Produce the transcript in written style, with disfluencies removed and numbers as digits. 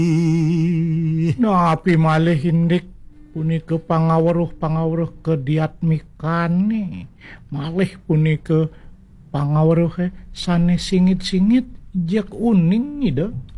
Napi malih hindik punika pangawruh kediatmikane malih punika pangawruh sanes singit-singit jek uning ida.